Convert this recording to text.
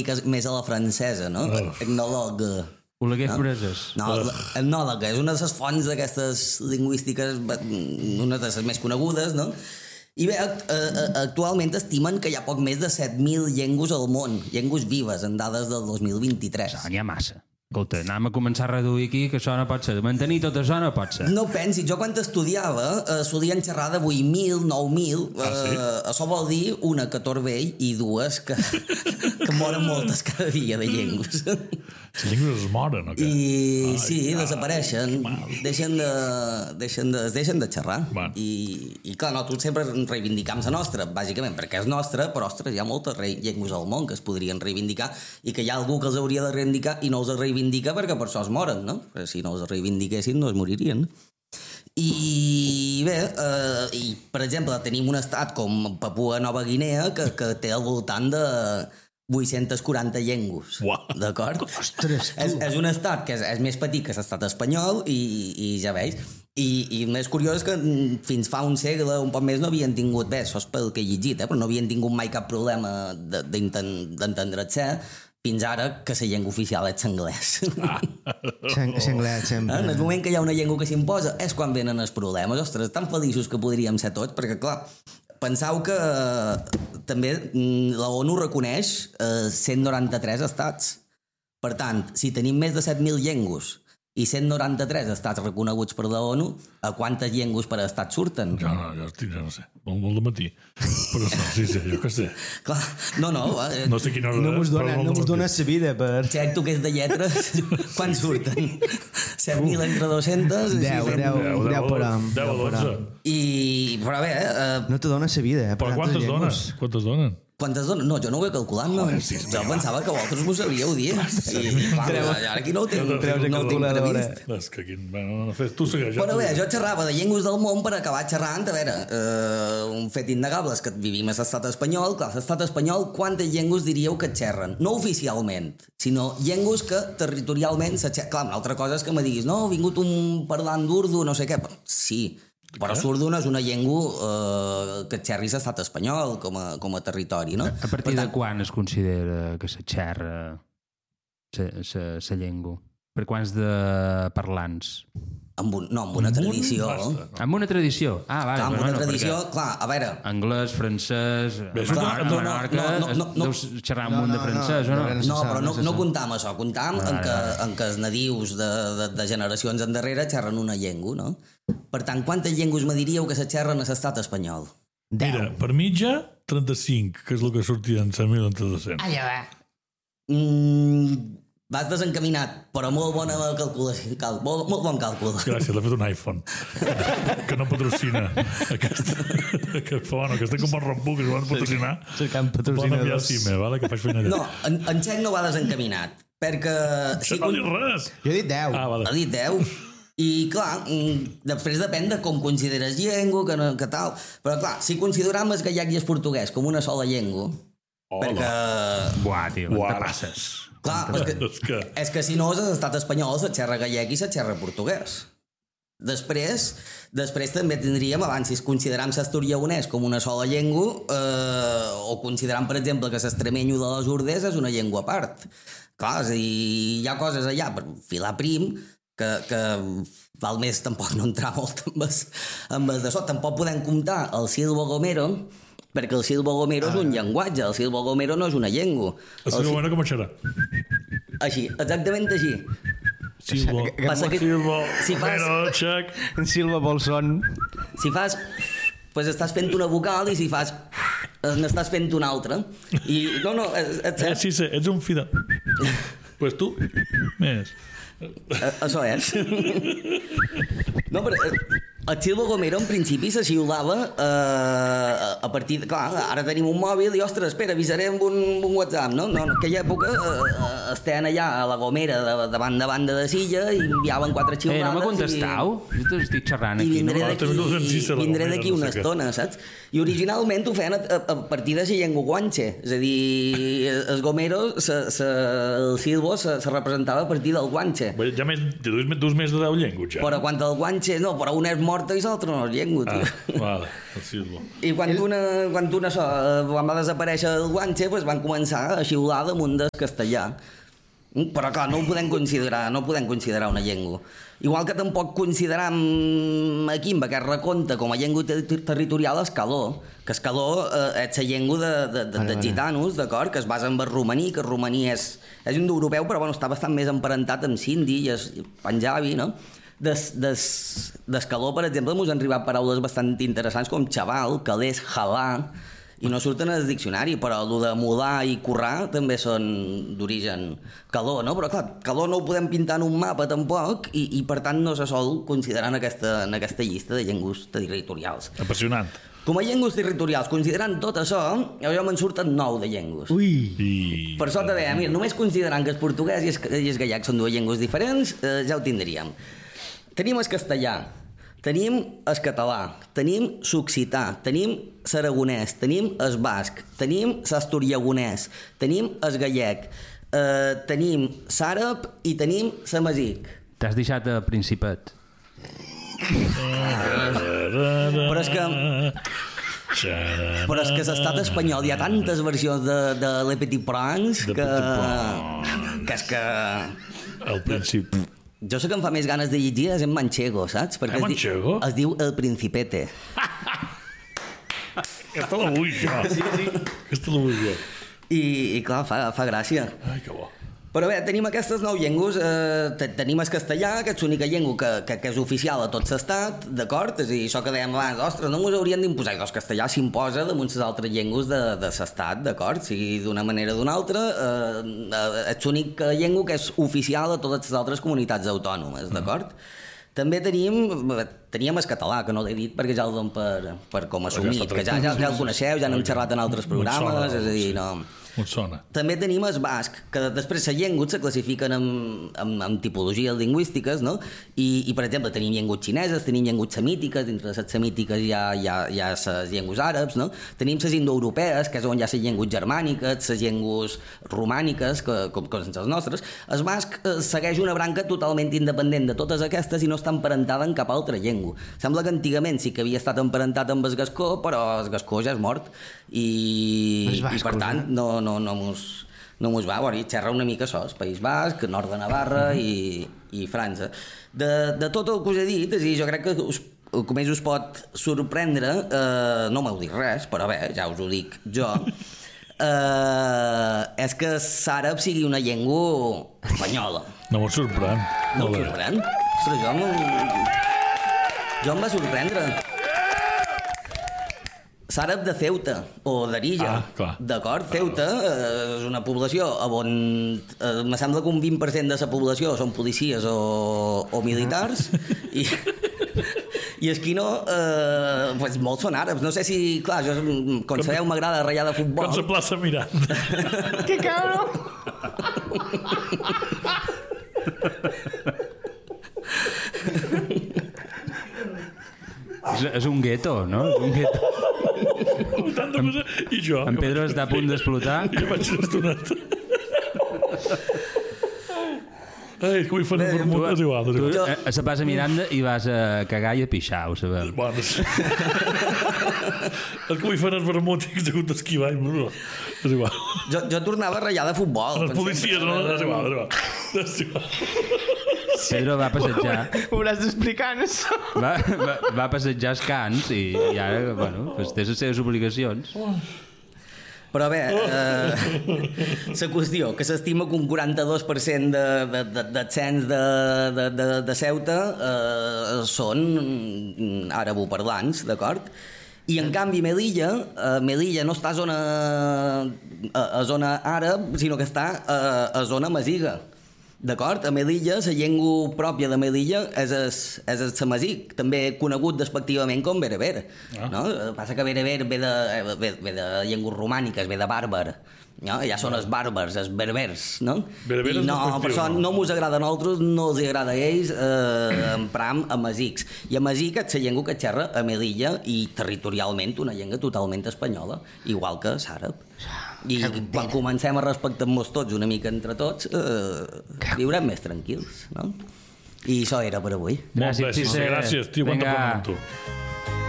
mica més a la francesa, no? Etnòleg. Oleguers preses. No, etnòleg és una de les fonts d'aquestes lingüístiques, una de les més conegudes, no? I bé, actualment estimen que hi ha poc més de 7.000 llengües al món, llengües vives, en dades del 2023. N'hi ha massa. Escolta, anem a començar a reduir aquí, que això no pot ser. Mantenir tot això no pot ser. No pensi, jo quan estudiava solien xerrar de 8.000, 9.000. Això vol dir una que torbell i dues que moren moltes cada dia de llengües. Les llengües es moren, o què? I sí, desapareixen. Deixen de xerrar. I clar, nosaltres sempre reivindicam la nostra, bàsicament perquè és nostra, però ostres, hi ha moltes llengües al món que es podrien reivindicar i que hi ha algú que els hauria de reivindicar i no els reivindica perquè per això es moren, no? Perquè si no els reivindiquessin no es moririen. I bé, per exemple, tenim un estat com Papua Nova Guinea que té al voltant de 840 llengües, d'acord? Ostres, tu! És un estat que és més petit que l'estat espanyol i ja veus. I el més curiós és que fins fa un segle, un poc més, no havien tingut, bé, això és pel que he llegit, però no havien tingut mai cap problema d'entendre-se, fins ara que la llengua oficial és l'anglès. L'anglès, sempre. En el moment que hi ha una llengua que s'imposa és quan venen els problemes. Ostres, tan feliços que podríem ser tots, perquè, clar, penseu que també la ONU reconeix 193 estats. Per tant, si tenim més de 7.000 llengües i 193 estats reconeguts per la ONU, a quantes llengües per estat surten? Ja no sé, molt de matí. Però sí, jo què sé. Clar, no sé quina hora no mos dona la vida per... Xec, tu que és de lletres, quan surten? 7.000 entre 200? 10 per any. 10 o 12. Però bé... No te dona la vida, però quantes donen? Quantes dones? No, jo no ho he calculat, no. Jo pensava que vosaltres m'ho sabríeu dir. I ara aquí no ho tinc previst. És que aquí, no fes tu segueix. Però bé, jo xerrava de llengües del món per acabar xerrant, a veure, un fet innegable és que vivim a l'estat espanyol. Clar, l'estat espanyol, quantes llengües diríeu que xerren? No oficialment, sinó llengües que territorialment s'aixerren. Clar, una altra cosa és que me diguis, no, ha vingut un parlant d'urdu, no sé què. Sí, però l'urdu no és una llengua que xerri l'estat espanyol com a territori, no? A partir de quan es considera que se xerra la llengua? Per quants de parlants? Amb una tradició. Amb una tradició? Ah, vale. Amb una tradició, clar, a veure... Anglès, francès... A Menorca deus xerrar un munt de francès, o no? No, però no comptam això. Comptam en que els nadius de generacions endarrere xerren una llengua, no? Per tant, quantes llengües me diríeu que se xerren a l'estat espanyol? Mira, per mitja, 35, que és el que sortia en 100.000 entre 200. Allà va. Vas desencaminat, però molt bona calculació. Molt bon càlcul. Gràcies, l'he fet un iPhone. Que no patrocina aquest fon, que estic com el Rambo, que van patrocinar. Cercant patrocinadors. Bon enviar cime, vale? Que faig feina allà. No, en Xec no va desencaminat, perquè... No ha dit res. Jo he dit 10. Vale. Ha dit 10. I, clar, després depèn de com consideres llengua, que tal. Però, clar, si consideram el gallec i el portuguès com una sola llengua, perquè... Buah, tio, te passes. Clar, és que si no és l'estat espanyol, se xerra gallec i se xerra portuguès. Després també tindríem, abans, si consideram l'asturieonès com una sola llengua, o consideram, per exemple, que l'extremenyo de les Urdes és una llengua a part. Clar, és a dir, hi ha coses allà per filar prim que val més tampoc no entrar molt amb el de sot. Tampoc podem comptar el Silvo Gomero, perquè el Silvo Gomero és un llenguatge, el Silvo Gomero no és una llengua. El Silvo Gomero com xerra? Així, exactament així. Silvo Gomero, xec. En Silva Bolson. Si fas... Pues estàs fent una vocal i si fas... n'estàs fent una altra. I no, Sí, ets un fida. Pues tu, més. Això és. No, però el Silvo Gomero en principi se xiulava a partir de... Clar, ara tenim un mòbil i, ostres, espera, avisarem un WhatsApp, no? No, en aquella època estaven allà a la Gomera de banda de Silla i enviaven 4 xiulades. No m'ha contestau? Jo estic xerrant aquí. I vindré d'aquí una estona, saps? I originalment ho feien a partir de la llengua guanxe. És a dir, el Gomero, el Silvo se representava a partir del guanxe. Ja dus més de 10 llengües, ja. Però quan el guanxe... No, però un és morta i l'altra no és llengua, tio. Vale, així és bo. I quan va desaparèixer el guanxe, pues van començar a xiular damunt del castellà. Però clar, no ho podem considerar una llengua. Igual que tampoc consideram aquí en aquest recompte com a llengua territorial escaló, que escaló és la llengua de gitanos, d'acord, que es basa en el romaní, que el romaní és indoeuropeu, però bueno, està bastant més emparentat amb sindi i panjabi, no? D'escaló, per exemple, ens han arribat paraules bastant interessants com xaval, calés, halà, i no surten al diccionari, però el de mudar i currar també són d'origen caló, no? Però clar, caló no ho podem pintar en un mapa tampoc i per tant no se sol considerar en aquesta llista de llengües territorials. Apassionant. Com a llengües territorials, considerant tot això, jo me'n surten 9 de llengües. Ui! Per sort, mira, només considerant que el portuguès i el gallec són 2 llengües diferents, ja ho tindríem. Tenim el castellà, tenim el català, tenim l'occità, tenim l'aragonès, tenim el basc, tenim l'asturiagonès, tenim el gallec, tenim l'àrab i tenim l'amazic. T'has deixat el Principat. Però és que l'estat espanyol hi ha tantes versions de Le Petit Prince que és que... El Principi. Jo sé que em fa més ganes de llegir és en manchego, saps? Perquè es diu El Principete. Aquesta la vull jo. Sí. Aquesta la vull jo. I clar, fa gràcia. Ai, que bo. Però bé, tenim aquestes 9 llengües. Tenim el castellà, que és l'única llengua que és oficial a tot l'estat, d'acord? És a dir, això que dèiem abans, ostres, no ens haurien d'imposar. El castellà s'imposa damunt les altres llengües de l'estat, d'acord? Sigui d'una manera o d'una altra, és l'única llengua que és oficial a totes les altres comunitats autònomes, d'acord? També teníem el català, que no l'he dit perquè ja el donem per com assumit, que ja el coneixeu, ja n'hem xerrat en altres programes, és a dir, no... On sona? També tenim el basc, que després les llengües se classifiquen en tipologies lingüístiques, no? I per exemple, tenim llengües xineses, tenim llengües semítiques, dintre de les semítiques hi ha les llengües àrabs, no? Tenim les indoeuropees, que és on hi ha les llengües germàniques, les llengües romàniques, com són les nostres. El basc segueix una branca totalment independent de totes aquestes i no està emparentada en cap altra llengua. Sembla que antigament sí que havia estat emparentat amb el gascó, però el gascó ja és mort i per tant no mos va, bueno, xerra una mica això, el País Basc, nord de Navarra i França. De tot el que us he dit, és a dir, jo crec que el que més us pot sorprendre, no m'heu dit res, però bé, ja us ho dic jo, és que l'àrab sigui una llengua espanyola. No me'n sorprèn. No em sorprèn? Ostres, jo em va sorprendre. L'àrab de Ceuta, o d'Arija, d'acord? Ceuta és una població on me sembla que un 20% de la població són policies o militars i aquí no, pues molts són àrabs. No sé si, clar, jo, com sabeu, m'agrada ratllar de futbol. Com la plaça Miranda. Que cabrón! És un gueto, no? És un gueto. I jo. En Pedro està a punt d'explotar. Jo vaig estonat. Ai, que vull fer un vermut, és igual. Tu se vas a Miranda i vas a cagar i a pixar, ho sabem. Bueno, sí. El que vull fer és vermut i que t'he hagut d'esquivar. És igual. Jo tornava a ratllar de futbol. Les policies, no? És igual. Pedro va passejar... Ho hauràs d'explicar, no? Va passejar els cants i ara, bueno, pues té les seves obligacions. Però bé, la qüestió, que s'estima que un 42% de cens de Ceuta són àrabo-parlants, d'acord? I en canvi Melilla no està a zona àrab, sinó que està a zona amaziga. D'acord? A Melilla, la llengua pròpia de Melilla és el samazic, també conegut despectivament com bereber. No? Passa que bereber ve de llengües romàniques, ve de bàrbar. No? Ja són els bàrbars, els berbers, no? Bereber I no, per això no mos agrada a nosaltres, no els agrada a ells empram amazics. I amazic és la llengua que xerra a Melilla i territorialment una llengua totalment espanyola, igual que l'àrab. I quan comencem a respectar-nos tots una mica entre tots, viurem més tranquils, no? I això era per avui. Molt bé, Gràcies, sí, Cisse. gràcies, tio, quanta Vinga. parlant amb tu.